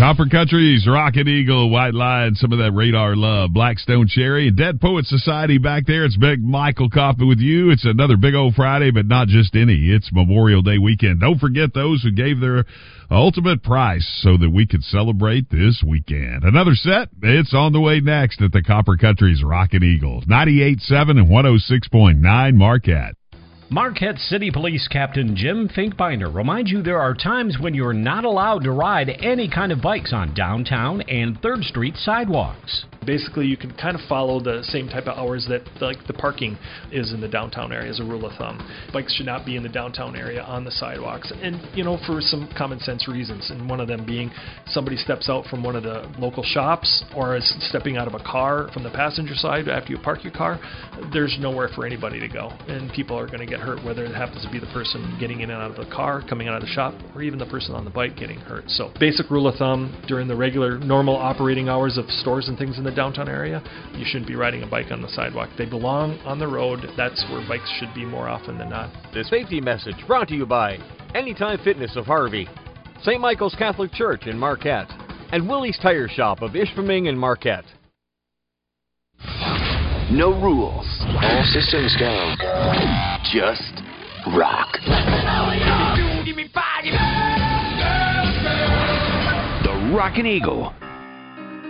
Copper Country's Rocket Eagle, White Lion, some of that Radar Love, Blackstone Cherry, and Dead Poet Society back there. It's Big Michael Coffee with you. It's another big old Friday, but not just any. It's Memorial Day weekend. Don't forget those who gave their ultimate price so that we could celebrate this weekend. Another set, it's on the way next at the Copper Country's Rocket Eagle, 98.7 and 106.9 Marquette. Marquette City Police Captain Jim Finkbinder reminds you there are times when you're not allowed to ride any kind of bikes on downtown and 3rd Street sidewalks. Basically, you can kind of follow the same type of hours that the parking is in the downtown area as a rule of thumb. Bikes should not be in the downtown area on the sidewalks, and for some common sense reasons, and one of them being somebody steps out from one of the local shops or is stepping out of a car from the passenger side after you park your car. There's nowhere for anybody to go, and people are going to get hurt, whether it happens to be the person getting in and out of the car, coming out of the shop, or even the person on the bike getting hurt. So basic rule of thumb, during the regular normal operating hours of stores and things in the downtown area, you shouldn't be riding a bike on the sidewalk. They belong on the road. That's where bikes should be more often than not. The safety message brought to you by Anytime Fitness of Harvey, St. Michael's Catholic Church in Marquette, and Willie's Tire Shop of Ishpeming in Marquette. No rules. All systems go. Just rock. The Rockin' Eagle